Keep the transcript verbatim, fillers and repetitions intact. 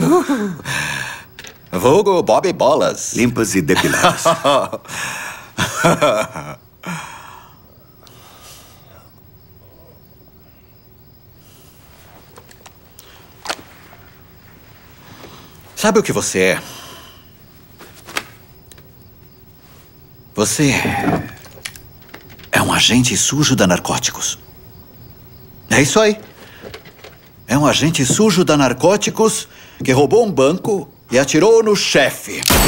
Vulgo Bob Bolas. Limpas e depiladas. Sabe o que você é? Você é um agente sujo da Narcóticos. É isso aí. É um agente sujo da Narcóticos que roubou um banco e atirou no chefe.